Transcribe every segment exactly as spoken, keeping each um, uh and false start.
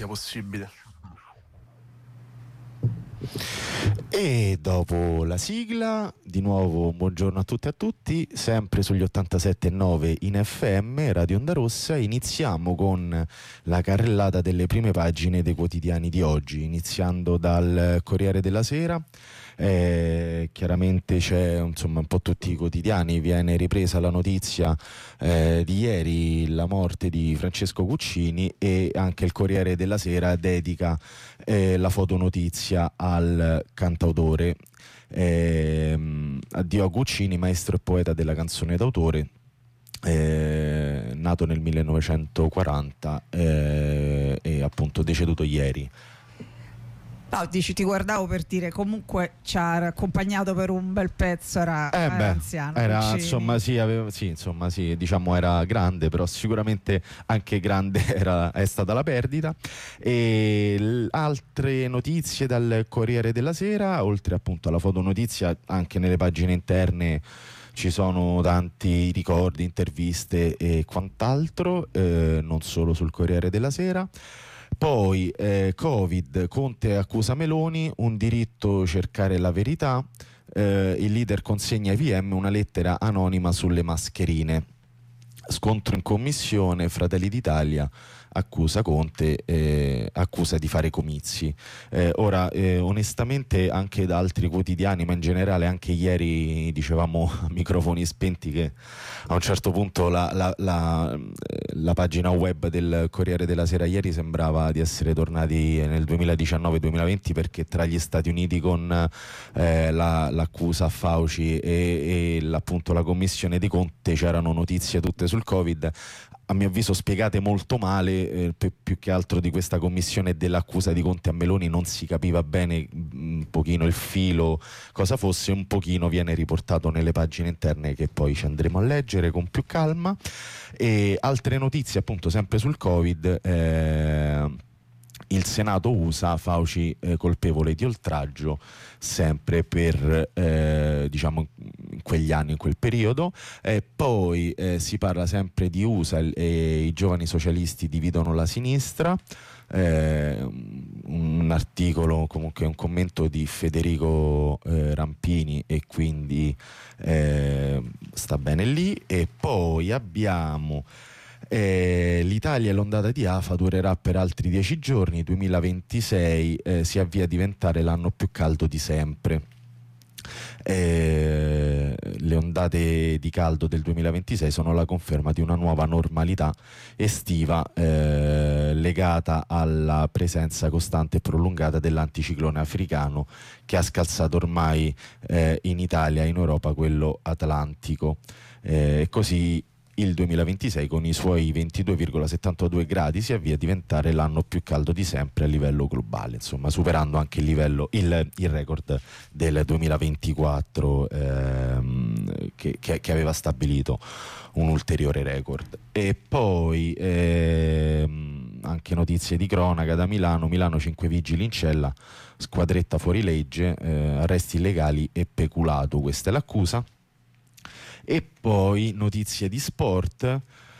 sia possibile. E dopo la sigla, di nuovo buongiorno a tutti e a tutti, sempre sugli ottantasette virgola nove in F M, Radio Onda Rossa. Iniziamo con la carrellata delle prime pagine dei quotidiani di oggi, iniziando dal Corriere della Sera. Eh, chiaramente c'è insomma un po' tutti i quotidiani, viene ripresa la notizia eh, di ieri, la morte di Francesco Guccini, e anche il Corriere della Sera dedica eh, la fotonotizia al cantautore. Eh, addio a Guccini, maestro e poeta della canzone d'autore, eh, nato nel millenovecentoquaranta eh, e appunto deceduto ieri. No, dici, ti guardavo per dire, comunque ci ha accompagnato per un bel pezzo, era, eh era beh, anziano. Era Guccini. insomma sì, aveva, sì, insomma sì, diciamo era grande, però sicuramente anche grande era, è stata la perdita. E l- altre notizie dal Corriere della Sera, oltre appunto alla fotonotizia, anche nelle pagine interne ci sono tanti ricordi, interviste e quant'altro, eh, non solo sul Corriere della Sera. Poi eh, Covid, Conte accusa Meloni, un diritto cercare la verità, eh, il leader consegna ai P M una lettera anonima sulle mascherine. Scontro in commissione, Fratelli d'Italia accusa Conte, eh, accusa di fare comizi. Eh, ora, eh, onestamente, anche da altri quotidiani, ma in generale anche ieri dicevamo a microfoni spenti che a un certo punto la, la, la, la pagina web del Corriere della Sera ieri sembrava di essere tornati nel duemiladiciannove duemilaventi, perché tra gli Stati Uniti con eh, la, l'accusa a Fauci e, e appunto la commissione di Conte c'erano notizie tutte sul Covid, a mio avviso spiegate molto male, eh, più, più che altro di questa commissione e dell'accusa di Conte a Meloni non si capiva bene un pochino il filo, cosa fosse, un pochino viene riportato nelle pagine interne che poi ci andremo a leggere con più calma. E altre notizie appunto sempre sul Covid, eh, il Senato U S A, Fauci eh, colpevole di oltraggio, sempre per eh, diciamo in quegli anni, in quel periodo. E poi eh, si parla sempre di U S A e i giovani socialisti dividono la sinistra. Eh, un articolo, comunque un commento di Federico eh, Rampini, e quindi eh, sta bene lì. E poi abbiamo Eh, l'Italia e l'ondata di afa durerà per altri dieci giorni, duemilaventisei eh, si avvia a diventare l'anno più caldo di sempre. Eh, le ondate di caldo del duemilaventisei sono la conferma di una nuova normalità estiva eh, legata alla presenza costante e prolungata dell'anticiclone africano, che ha scalzato ormai eh, in Italia e in Europa quello atlantico. E eh, così il duemilaventisei, con i suoi ventidue virgola settantadue gradi, si avvia a diventare l'anno più caldo di sempre a livello globale, insomma superando anche il livello il, il record del duemilaventiquattro, ehm, che, che, che aveva stabilito un ulteriore record. E poi ehm, anche notizie di cronaca da Milano. Milano, cinque vigili in cella, squadretta fuori legge, eh, arresti illegali e peculato, questa è l'accusa. E poi notizie di sport,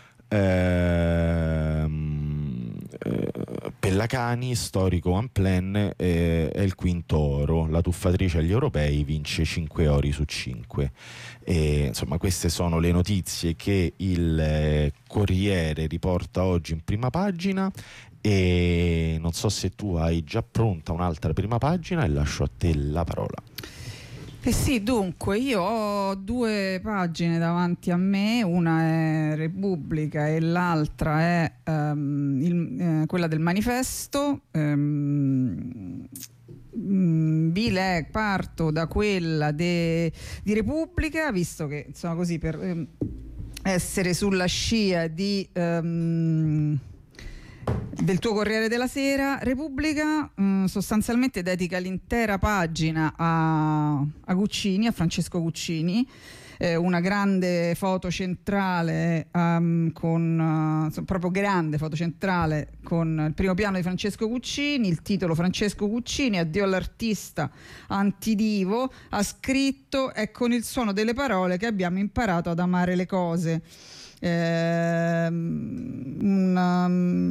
ehm, eh, Pellacani, storico one plan, eh, è il quinto oro, la tuffatrice agli europei vince cinque ori su cinque. E, insomma, queste sono le notizie che il eh, Corriere riporta oggi in prima pagina, e non so se tu hai già pronta un'altra prima pagina, e lascio a te la parola. Eh sì, dunque io ho due pagine davanti a me, una è Repubblica e l'altra è um, il, eh, quella del Manifesto. Um, Bile, parto da quella de, di Repubblica, visto che insomma così per um, essere sulla scia di... Um, del tuo Corriere della Sera. Repubblica mh, sostanzialmente dedica l'intera pagina a, a Guccini, a Francesco Guccini, eh, una grande foto centrale um, con uh, proprio grande foto centrale con il primo piano di Francesco Guccini, il titolo Francesco Guccini, addio all'artista antidivo, ha scritto: è con il suono delle parole che abbiamo imparato ad amare le cose. Eh, una,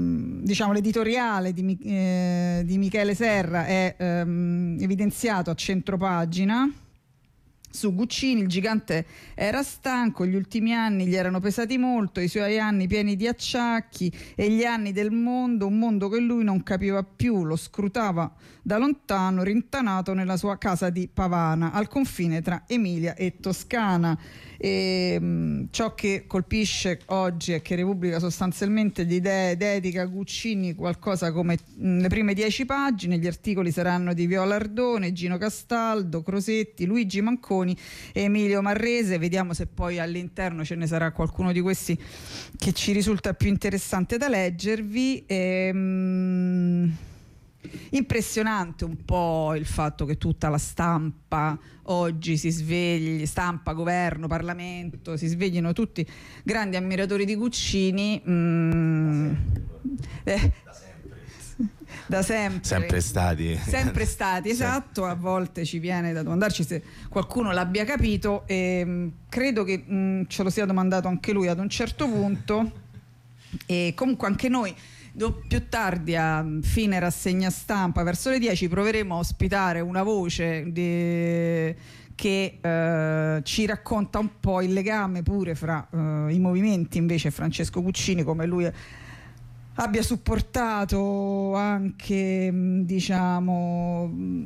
diciamo l'editoriale di, eh, di Michele Serra è ehm, evidenziato a centropagina. Su Guccini: il gigante era stanco, gli ultimi anni gli erano pesati molto, i suoi anni pieni di acciacchi e gli anni del mondo, un mondo che lui non capiva più, lo scrutava da lontano, rintanato nella sua casa di Pavana, al confine tra Emilia e Toscana. E, mh, ciò che colpisce oggi è che Repubblica sostanzialmente gli de- dedica a Guccini qualcosa come mh, le prime dieci pagine. Gli articoli saranno di Viola Ardone, Gino Castaldo, Crosetti, Luigi Manconi e Emilio Marrese. Vediamo se poi all'interno ce ne sarà qualcuno di questi che ci risulta più interessante da leggervi. E, mh, impressionante un po' il fatto che tutta la stampa oggi si svegli, stampa, governo, Parlamento, si sveglino tutti grandi ammiratori di Guccini. Mm, eh, da sempre. Da sempre. Sempre stati. Sempre stati, esatto. A volte ci viene da domandarci se qualcuno l'abbia capito e mh, credo che mh, ce lo sia domandato anche lui ad un certo punto. E comunque anche noi Do, più tardi, a fine rassegna stampa, verso le dieci, proveremo a ospitare una voce di, che eh, ci racconta un po' il legame pure fra eh, i movimenti invece Francesco Guccini, come lui abbia supportato anche diciamo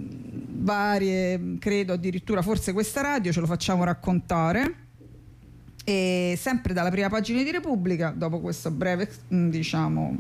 varie, credo addirittura forse questa radio, ce lo facciamo raccontare. E sempre dalla prima pagina di Repubblica, dopo questo breve diciamo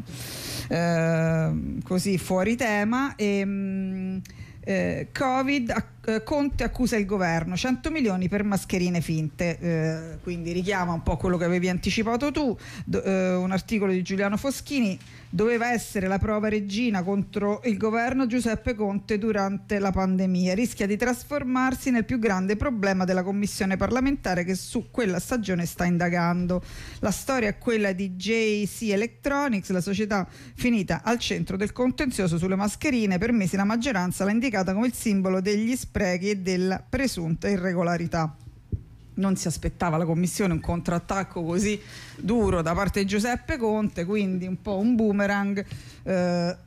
eh, così fuori tema, e, eh, Covid, eh, Conte accusa il governo, cento milioni per mascherine finte, eh, quindi richiama un po' quello che avevi anticipato tu, do, eh, un articolo di Giuliano Foschini: doveva essere la prova regina contro il governo Giuseppe Conte durante la pandemia, rischia di trasformarsi nel più grande problema della commissione parlamentare che su quella stagione sta indagando. La storia è quella di J C Electronics, la società finita al centro del contenzioso sulle mascherine. Per mesi la maggioranza l'ha indicata come il simbolo degli sprechi e della presunta irregolarità. Non si aspettava la commissione un contrattacco così duro da parte di Giuseppe Conte, quindi un po' un boomerang, eh,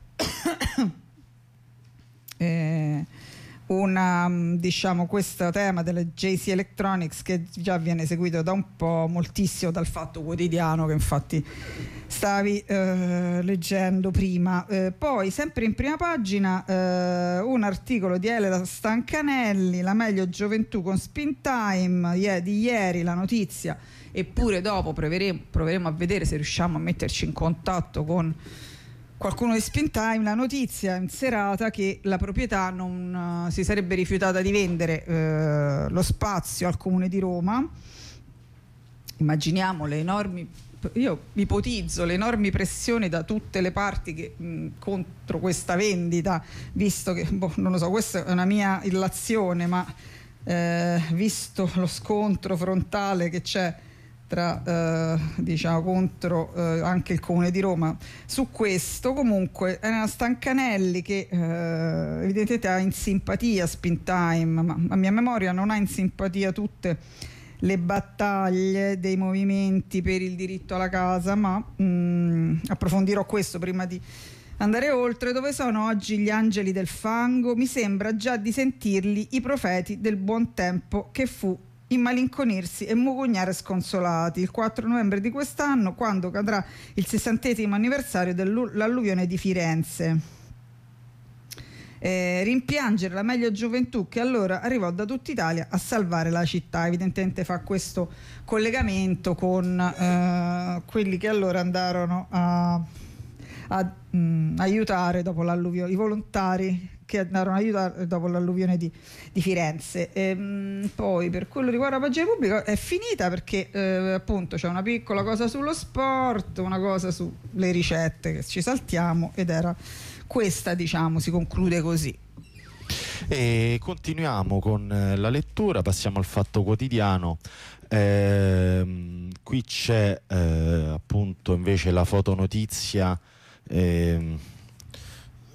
eh, una, diciamo, questo tema delle J C Electronics che già viene seguito da un po' moltissimo dal Fatto Quotidiano, che infatti stavi eh, leggendo prima. Eh, poi sempre in prima pagina eh, un articolo di Elena Stancanelli, la meglio gioventù con Spin Time, yeah, di ieri la notizia, eppure dopo proveremo, proveremo a vedere se riusciamo a metterci in contatto con qualcuno di Spin Time. La notizia in serata che la proprietà non uh, si sarebbe rifiutata di vendere uh, lo spazio al Comune di Roma. Immaginiamo le enormi, io ipotizzo le enormi pressioni da tutte le parti che, mh, contro questa vendita, visto che, boh, non lo so, questa è una mia illazione, ma eh, visto lo scontro frontale che c'è tra eh, diciamo contro eh, anche il Comune di Roma su questo. Comunque è una Stancanelli che eh, evidentemente ha in simpatia Spin Time, ma a mia memoria non ha in simpatia tutte le battaglie dei movimenti per il diritto alla casa, ma mh, approfondirò questo prima di andare oltre. Dove sono oggi gli angeli del fango? Mi sembra già di sentirli i profeti del buon tempo che fu immalinconirsi e mugugnare sconsolati il quattro novembre di quest'anno, quando cadrà il sessantesimo anniversario dell'alluvione di Firenze. Eh, rimpiangere la meglio gioventù che allora arrivò da tutta Italia a salvare la città. Evidentemente fa questo collegamento con eh, quelli che allora andarono a, a mh, aiutare dopo l'alluvione, i volontari che andarono a aiutare dopo l'alluvione di, di Firenze. E, mh, poi per quello riguarda la pagina pubblica è finita, perché eh, appunto c'è una piccola cosa sullo sport, una cosa sulle ricette che ci saltiamo, ed era questa, diciamo, si conclude così. E continuiamo con la lettura, passiamo al Fatto Quotidiano. Eh, qui c'è eh, appunto invece la fotonotizia eh,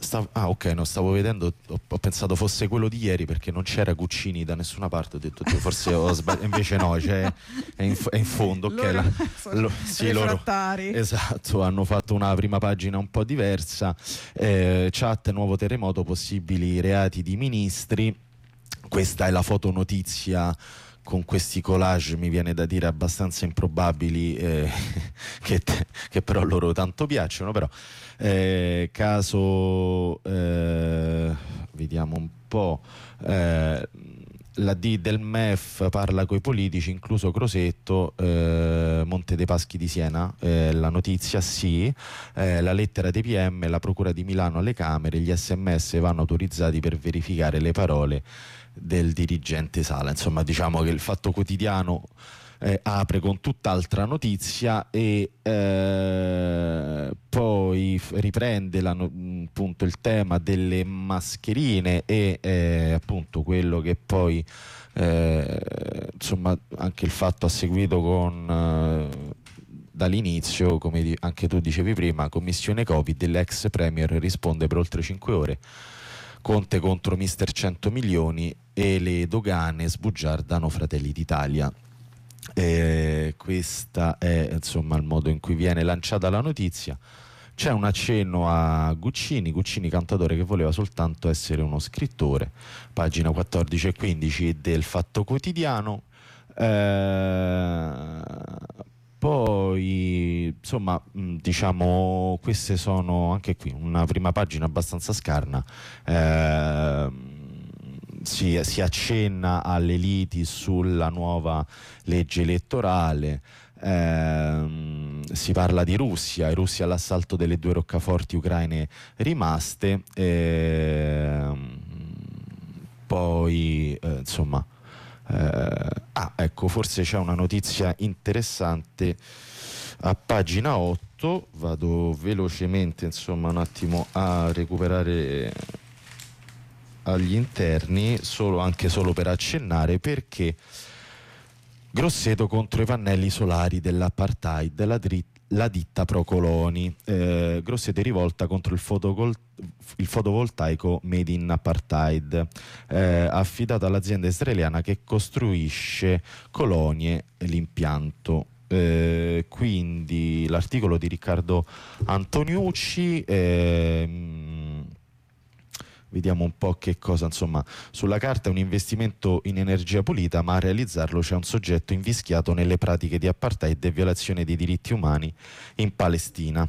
Stav- ah ok, no, stavo vedendo, ho, ho pensato fosse quello di ieri perché non c'era Guccini da nessuna parte, ho detto "Oddio, forse ho sbagliato", invece no, c'è, è, in, è in fondo, ok. Loro la, sono lo, sì, loro, refrattari. esatto, hanno fatto una prima pagina un po' diversa, eh, chat, nuovo terremoto, possibili reati di ministri. Questa è la fotonotizia con questi collage, mi viene da dire abbastanza improbabili, eh, che, che però a loro tanto piacciono. Però eh, caso eh, vediamo un po', eh, la D del M E F parla coi politici, incluso Crosetto, eh, Monte dei Paschi di Siena, eh, la notizia sì, eh, la lettera dei P M, la Procura di Milano alle Camere, gli sms vanno autorizzati per verificare le parole del dirigente Sala. Insomma, diciamo che il Fatto Quotidiano eh, apre con tutt'altra notizia e eh, poi f- riprende la no- appunto il tema delle mascherine e eh, appunto quello che poi eh, insomma anche il Fatto ha seguito con eh, dall'inizio, come di- anche tu dicevi prima, commissione Covid, l'ex premier risponde per oltre cinque ore. Conte contro mister cento milioni e le dogane sbugiardano Fratelli d'Italia. Eh, questo è insomma il modo in cui viene lanciata la notizia. C'è un accenno a Guccini, Guccini cantautore che voleva soltanto essere uno scrittore, pagina quattordici e quindici del Fatto Quotidiano. Eh, poi insomma mh, diciamo queste sono anche qui una prima pagina abbastanza scarna. Eh, si, si accenna alle liti sulla nuova legge elettorale. Ehm, si parla di Russia, e Russia all'assalto delle due roccaforti ucraine rimaste. Ehm, poi eh, insomma eh, ah ecco, forse c'è una notizia interessante a pagina otto, vado velocemente insomma un attimo a recuperare agli interni, solo, anche solo per accennare, perché Grosseto contro i pannelli solari dell'apartheid, la, drit- la ditta Procoloni. Eh, Grosseto è rivolta contro il, fotocol- il fotovoltaico made in apartheid, eh, affidato all'azienda israeliana che costruisce colonie l'impianto. Eh, quindi l'articolo di Riccardo Antoniucci. ehm, Vediamo un po' che cosa, insomma, sulla carta è un investimento in energia pulita, ma a realizzarlo c'è un soggetto invischiato nelle pratiche di apartheid e violazione dei diritti umani in Palestina.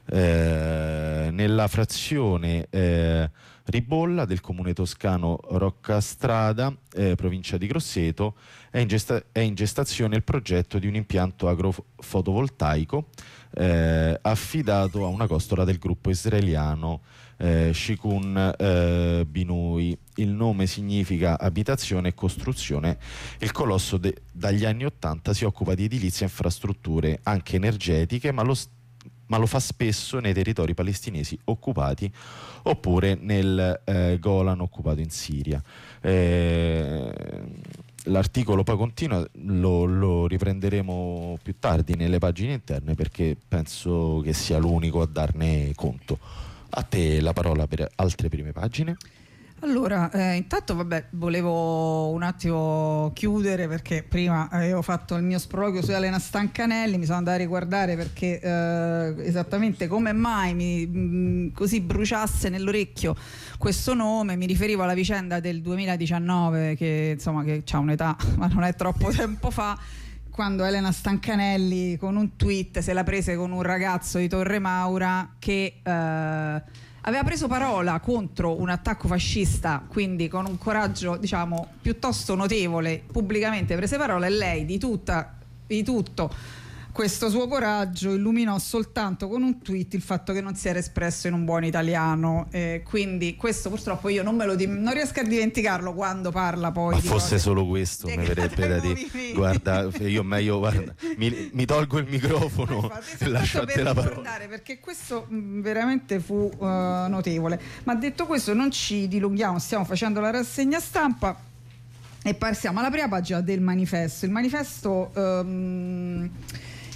Eh, nella frazione eh, Ribolla del comune toscano Roccastrada, eh, provincia di Grosseto, è in, gesta- è in gestazione il progetto di un impianto agrofotovoltaico eh, affidato a una costola del gruppo israeliano Eh, Shikun eh, Binui. Il nome significa abitazione e costruzione. Il colosso de- dagli anni ottanta si occupa di edilizia e infrastrutture anche energetiche, ma lo, st- ma lo fa spesso nei territori palestinesi occupati oppure nel eh, Golan occupato in Siria. Eh, L'articolo poi continua, lo, lo riprenderemo più tardi nelle pagine interne perché penso che sia l'unico a darne conto. A te la parola per altre prime pagine. Allora, eh, intanto vabbè, volevo un attimo chiudere perché prima avevo fatto il mio sproloquio su Elena Stancanelli, mi sono andata a riguardare perché eh, esattamente come mai mi mh, così bruciasse nell'orecchio questo nome. Mi riferivo alla vicenda del duemiladiciannove che insomma che c'ha un'età ma non è troppo tempo fa, quando Elena Stancanelli con un tweet se la prese con un ragazzo di Torre Maura che eh, aveva preso parola contro un attacco fascista, quindi con un coraggio diciamo piuttosto notevole pubblicamente prese parola, e lei di, tutta, di tutto questo suo coraggio illuminò soltanto con un tweet il fatto che non si era espresso in un buon italiano, eh, quindi questo purtroppo io non me lo dim- non riesco a dimenticarlo quando parla poi ma di fosse cose solo questo mi verrebbe da dire guarda io meglio guarda, mi, mi tolgo il microfono e lascio a te la parola, perché questo mh, veramente fu uh, notevole. Ma detto questo non ci dilunghiamo, stiamo facendo la rassegna stampa e passiamo alla prima pagina del manifesto. Il manifesto um,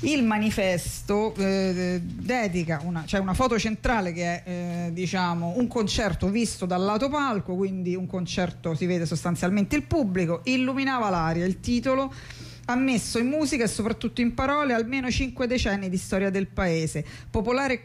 Il manifesto eh, dedica una, cioè una foto centrale che è eh, diciamo un concerto visto dal lato palco, quindi un concerto, si vede sostanzialmente il pubblico, illuminava l'aria, il titolo ha messo in musica e soprattutto in parole almeno cinque decenni di storia del paese, popolare